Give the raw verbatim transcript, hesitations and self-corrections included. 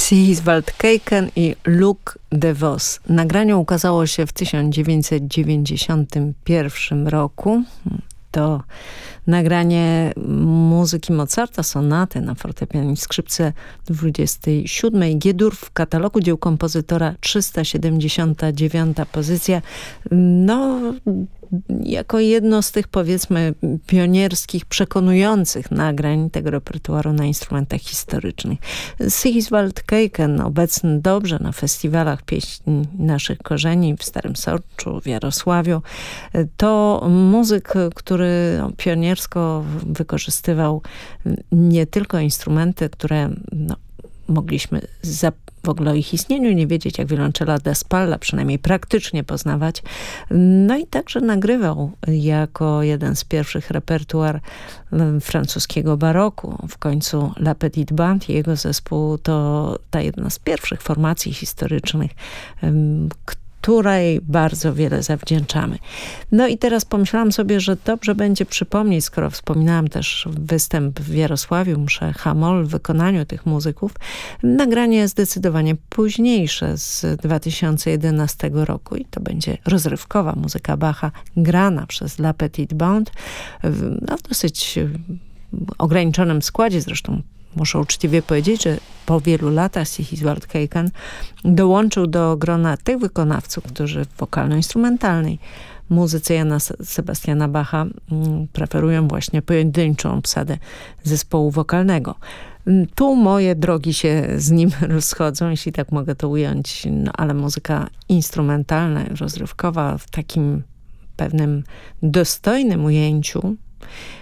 Sigvald Keiken i Luc de Vos. Nagranie ukazało się w tysiąc dziewięćset dziewięćdziesiątym pierwszym roku. To nagranie muzyki Mozarta, sonaty na fortepian i skrzypce dwudziestej siódmej G-dur w katalogu dzieł kompozytora trzysta siedemdziesiąta dziewiąta pozycja. No, jako jedno z tych, powiedzmy, pionierskich, przekonujących nagrań tego repertuaru na instrumentach historycznych. Sigvald Keiken, obecny dobrze na festiwalach pieśni naszych korzeni w Starym Soczu, w Jarosławiu, to muzyk, który pioniersko wykorzystywał nie tylko instrumenty, które no, mogliśmy za w ogóle o ich istnieniu nie wiedzieć, jak wiolonczela da Spalla, przynajmniej praktycznie poznawać. No i także nagrywał jako jeden z pierwszych repertuar francuskiego baroku. W końcu La Petite Bande i jego zespół to ta jedna z pierwszych formacji historycznych, której bardzo wiele zawdzięczamy. No i teraz pomyślałam sobie, że dobrze będzie przypomnieć, skoro wspominałam też występ w Jarosławiu, mszę H-moll w wykonaniu tych muzyków, nagranie zdecydowanie późniejsze z dwa tysiące jedenastego roku i to będzie rozrywkowa muzyka Bacha, grana przez La Petite Bande w no, dosyć ograniczonym składzie, zresztą muszę uczciwie powiedzieć, że po wielu latach Sigvald Keiken dołączył do grona tych wykonawców, którzy w wokalno-instrumentalnej muzyce Jana Sebastiana Bacha preferują właśnie pojedynczą obsadę zespołu wokalnego. Tu moje drogi się z nim rozchodzą, jeśli tak mogę to ująć, no, ale muzyka instrumentalna, rozrywkowa w takim pewnym dostojnym ujęciu